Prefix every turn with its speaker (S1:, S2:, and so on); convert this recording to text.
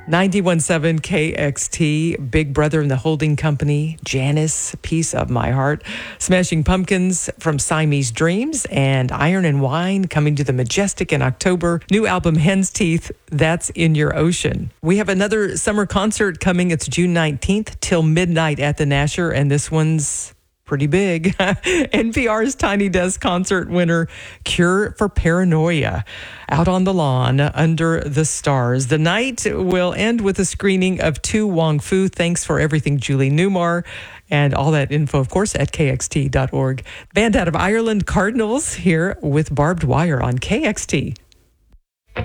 S1: 91.7 KXT, Big Brother and the Holding Company, Janice, Piece of My Heart, Smashing Pumpkins from Siamese Dreams, and Iron and Wine coming to the Majestic in October. New album, Hen's Teeth, That's in Your Ocean. We have another summer concert coming. It's June 19th till midnight at the Nasher, and this one's pretty big. NPR's Tiny Desk concert winner, Cure for Paranoia, out on the lawn under the stars. The night will end with a screening of To Wong Foo. Thanks for everything, Julie Newmar. And all that info, of course, at kxt.org. Band out of Ireland, Cardinals, here with Barbed Wire on KXT.